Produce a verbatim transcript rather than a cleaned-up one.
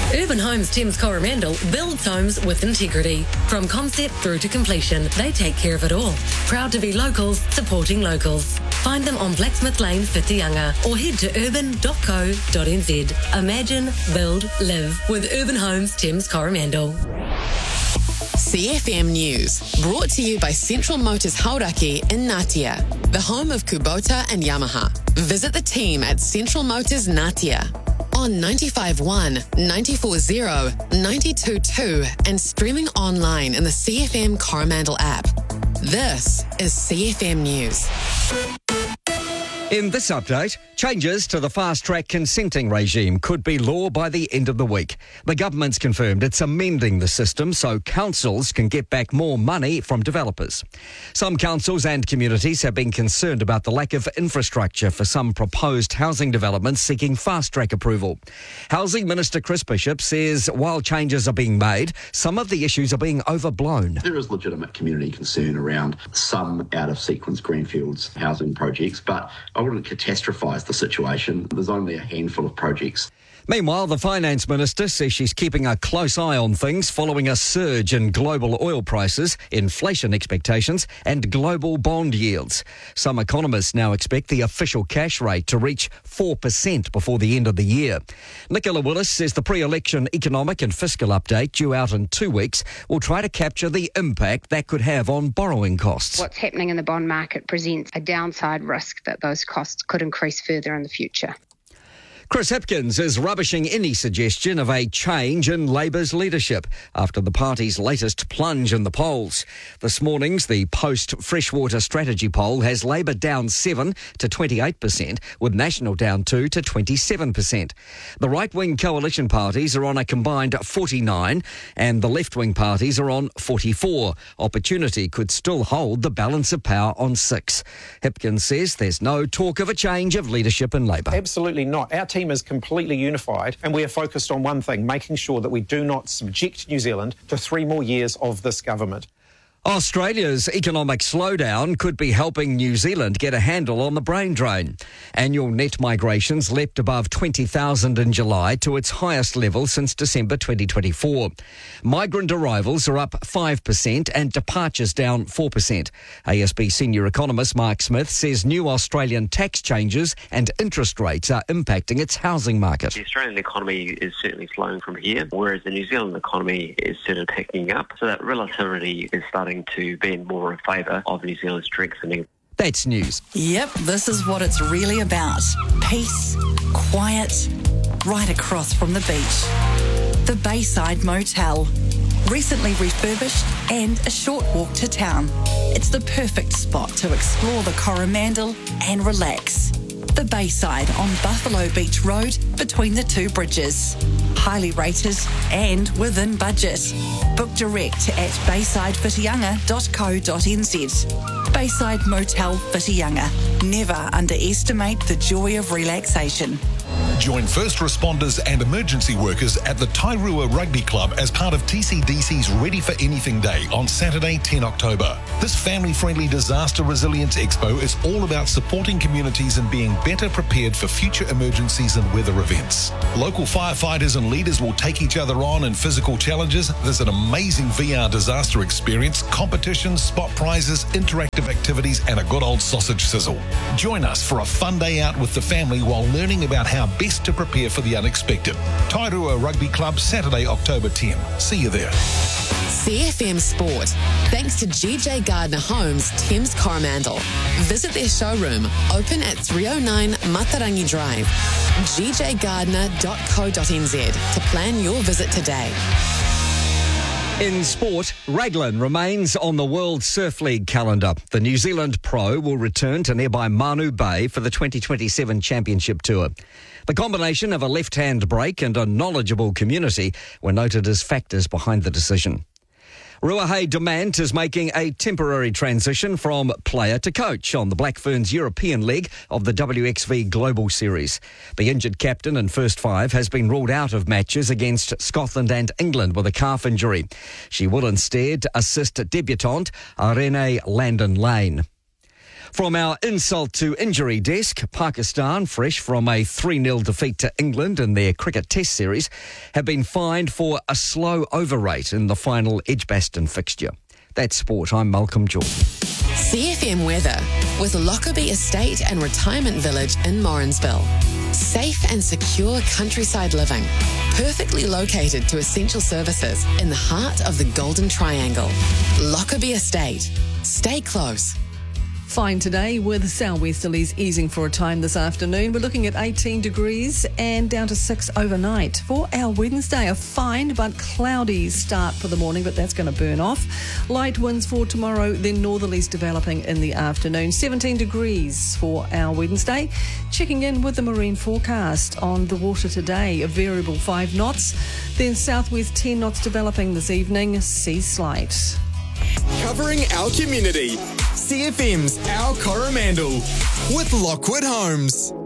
Urban Homes Thames Coromandel builds homes with integrity. From concept through to completion, they take care of it all. Proud to be locals, supporting locals. Find them on Blacksmith Lane, Whitianga, or head to urban dot co dot n z. Imagine, build, live with Urban Homes Thames Coromandel. C F M News, brought to you by Central Motors Hauraki in Ngatea, the home of Kubota and Yamaha. Visit the team at Central Motors Ngatea on ninety-five point one, ninety-four point zero, ninety-two point two and streaming online in the C F M Coromandel app. This is C F M News. In this update, changes to the fast-track consenting regime could be law by the end of the week. The government's confirmed it's amending the system so councils can get back more money from developers. Some councils and communities have been concerned about the lack of infrastructure for some proposed housing developments seeking fast-track approval. Housing Minister Chris Bishop says while changes are being made, some of the issues are being overblown. There is legitimate community concern around some out-of-sequence greenfields housing projects, but I wouldn't catastrophise the situation. There's only a handful of projects. Meanwhile, the Finance Minister says she's keeping a close eye on things following a surge in global oil prices, inflation expectations and global bond yields. Some economists now expect the official cash rate to reach four percent before the end of the year. Nicola Willis says the pre-election economic and fiscal update due out in two weeks will try to capture the impact that could have on borrowing costs. What's happening in the bond market presents a downside risk that those costs could increase further in the future. Chris Hipkins is rubbishing any suggestion of a change in Labour's leadership after the party's latest plunge in the polls. This morning's the post-Freshwater strategy poll has Labour down seven to twenty-eight percent, with National down two to twenty-seven percent. The right-wing coalition parties are on a combined forty-nine and the left-wing parties are on forty-four. Opportunity could still hold the balance of power on six. Hipkins says there's no talk of a change of leadership in Labour. Absolutely not. Our team is completely unified and we are focused on one thing, making sure that we do not subject New Zealand to three more years of this government. Australia's economic slowdown could be helping New Zealand get a handle on the brain drain. Annual net migrations leapt above twenty thousand in July to its highest level since December twenty twenty-four. Migrant arrivals are up five percent and departures down four percent. A S B senior economist Mark Smith says new Australian tax changes and interest rates are impacting its housing market. The Australian economy is certainly slowing from here, whereas the New Zealand economy is certainly picking up. So that relativity is starting to be in more in favour of New Zealand strengthening. That's news. Yep, this is what it's really about. Peace, quiet, right across from the beach. The Bayside Motel. Recently refurbished and a short walk to town. It's the perfect spot to explore the Coromandel and relax. The Bayside on Buffalo Beach Road between the two bridges. Highly rated and within budget. Book direct at bayside whitianga dot co dot n z. Bayside Motel Whitianga. Never underestimate the joy of relaxation. Join first responders and emergency workers at the Tairua Rugby Club as part of T C D C's Ready for Anything Day on Saturday, the tenth of October. This family-friendly disaster resilience expo is all about supporting communities and being better prepared for future emergencies and weather events. Local firefighters and leaders will take each other on in physical challenges. There's an amazing V R disaster experience, competitions, spot prizes, interactive activities and a good old sausage sizzle. Join us for a fun day out with the family while learning about how best to prepare for the unexpected. Tairua Rugby Club, Saturday, October tenth. See you there. C F M Sport. Thanks to G J Gardner Homes, Thames Coromandel. Visit their showroom, open at three oh nine Matarangi Drive. g j gardner dot co dot n z to plan your visit today. In sport, Raglan remains on the World Surf League calendar. The New Zealand pro will return to nearby Manu Bay for the twenty twenty-seven Championship Tour. The combination of a left-hand break and a knowledgeable community were noted as factors behind the decision. Ruahei Demant is making a temporary transition from player to coach on the Black Ferns European League of the W X V Global Series. The injured captain and first five has been ruled out of matches against Scotland and England with a calf injury. She will instead assist debutant Irene Landon Lane. From our insult to injury desk, Pakistan, fresh from a three nil defeat to England in their cricket test series, have been fined for a slow over rate in the final Edgbaston fixture. That's sport. I'm Malcolm Jordan. C F M weather with Lockerbie Estate and Retirement Village in Morrinsville. Safe and secure countryside living, perfectly located to essential services in the heart of the Golden Triangle. Lockerbie Estate. Stay close. Fine today with southwesterlies easing for a time this afternoon. We're looking at eighteen degrees and down to six overnight. For our Wednesday, a fine but cloudy start for the morning, but that's going to burn off. Light winds for tomorrow, then northerlies developing in the afternoon. seventeen degrees for our Wednesday. Checking in with the marine forecast on the water today, a variable five knots. Then southwest ten knots developing this evening, sea slight. Covering our community. C F M's Our Coromandel with Lockwood Homes.